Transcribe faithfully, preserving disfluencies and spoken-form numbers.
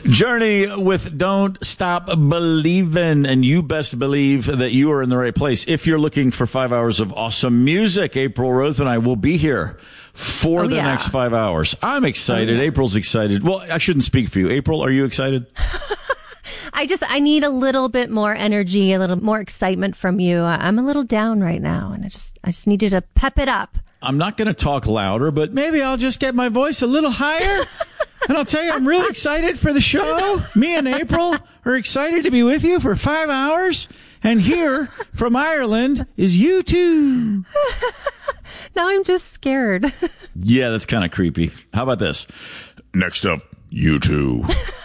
Journey with Don't Stop Believin', and you best believe that you are in the right place. If you're looking for five hours of awesome music, April Rose and I will be here for oh, the yeah. next five hours. I'm excited. Oh, yeah. April's excited. Well, I shouldn't speak for you. April, are you excited? I just, I need a little bit more energy, a little more excitement from you. I'm a little down right now, and I just, I just needed to pep it up. I'm not going to talk louder, but maybe I'll just get my voice a little higher. And I'll tell you, I'm really excited for the show. Me and April are excited to be with you for five hours. And here from Ireland is U two. Now I'm just scared. Yeah, that's kind of creepy. How about this? Next up, U two.